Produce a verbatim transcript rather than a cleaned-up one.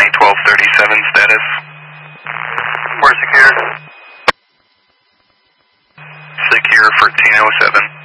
County twelve thirty-seven status. We're secured. Secure for T O seven.